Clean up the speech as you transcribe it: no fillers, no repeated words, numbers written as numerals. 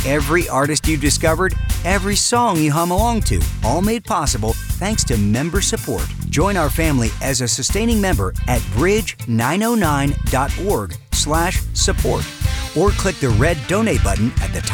Every artist you've discovered, every song you hum along to, all made possible thanks to member support. Join our family as a sustaining member at bridge909.org/support or click the red donate button at the top